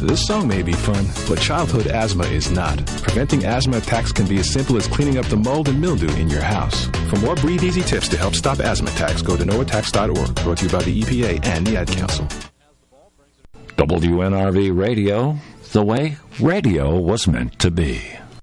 this song may be fun, but childhood asthma is not. Preventing asthma attacks can be as simple as cleaning up the mold and mildew in your house. For more Breathe Easy tips to help stop asthma attacks, go to noattacks.org. Brought to you by the EPA and the Ad Council. WNRV Radio, the way radio was meant to be.